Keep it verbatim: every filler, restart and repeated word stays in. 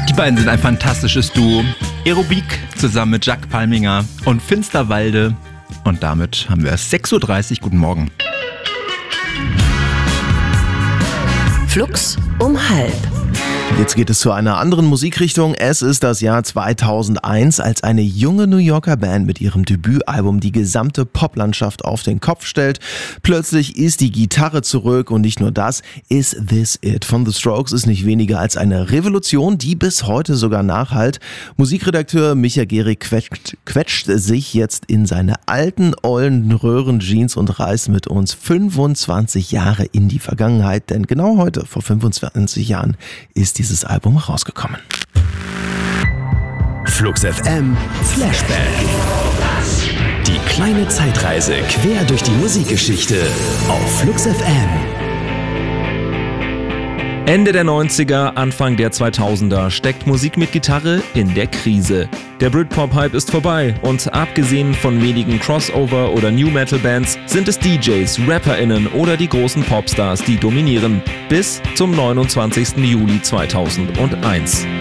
Die beiden sind ein fantastisches Duo. Aerobik zusammen mit Jack Palminger und Finsterwalde. Und damit haben wir es sechs Uhr dreißig. Guten Morgen. Flux um halb. Jetzt geht es zu einer anderen Musikrichtung. Es ist das Jahr zweitausendeins, als eine junge New Yorker Band mit ihrem Debütalbum die gesamte Poplandschaft auf den Kopf stellt. Plötzlich ist die Gitarre zurück und nicht nur das, Is This It von The Strokes ist nicht weniger als eine Revolution, die bis heute sogar nachhallt. Musikredakteur Micha Gehrig quetscht, quetscht sich jetzt in seine alten, ollen Röhrenjeans und reist mit uns fünfundzwanzig Jahre in die Vergangenheit, denn genau heute, vor fünfundzwanzig Jahren, ist dieses Album rausgekommen. Flux F M Flashback. Die kleine Zeitreise quer durch die Musikgeschichte auf Flux F M. Ende der neunziger, Anfang der zweitausender steckt Musik mit Gitarre in der Krise. Der Britpop-Hype ist vorbei und abgesehen von wenigen Crossover- oder New-Metal-Bands sind es D Js, RapperInnen oder die großen Popstars, die dominieren. Bis zum neunundzwanzigsten Juli zweitausendeins.